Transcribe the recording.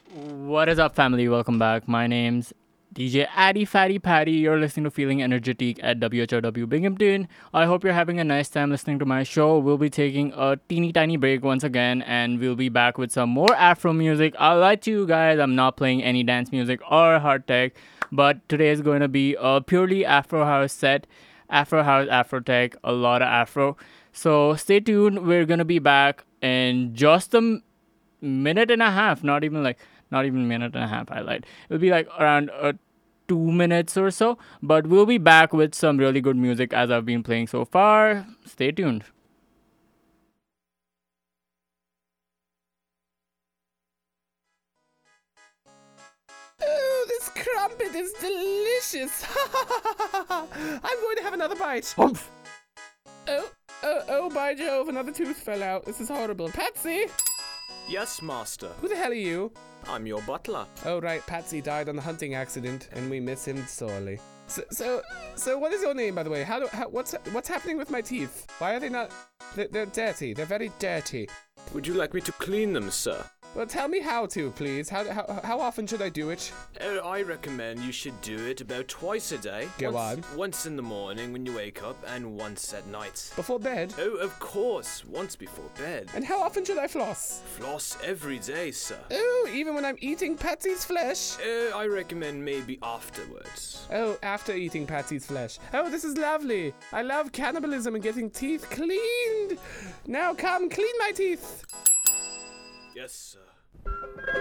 What is up, family? Welcome back. My name's DJ Addy Fatty Patty. You're listening to Feeling Energetic at WHRW Binghamton. I hope you're having a nice time listening to my show. We'll be taking a teeny tiny break once again, and we'll be back with some more Afro music. I'll lie to you guys, I'm not playing any dance music or hard tech, but today is going to be a purely Afro house set. Afro house, Afro tech, a lot of Afro. So stay tuned. We're going to be back in just a minute and a half, not even minute and a half, I lied. It'll be like around 2 minutes or so, but we'll be back with some really good music as I've been playing so far. Stay tuned. Oh, this crumpet is delicious. I'm going to have another bite. Humph. Oh, by Jove, another tooth fell out. This is horrible. Patsy! Yes, master. Who the hell are you? I'm your butler. Oh, right, Patsy died on the hunting accident, and we miss him sorely. So, what is your name, by the way? What's happening with my teeth? Why are they not... They're dirty. They're very dirty. Would you like me to clean them, sir? Well, tell me how to, please. How often should I do it? I recommend you should do it about twice a day. Go on. Once in the morning when you wake up, and once at night. Before bed? Oh, of course, once before bed. And how often should I floss? Floss every day, sir. Oh, even when I'm eating Patsy's flesh? I recommend maybe afterwards. Oh, after eating Patsy's flesh. Oh, this is lovely. I love cannibalism and getting teeth cleaned. Now come, clean my teeth. Yes, sir.